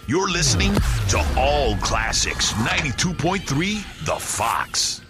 You're listening to All Classics 92.3 The Fox.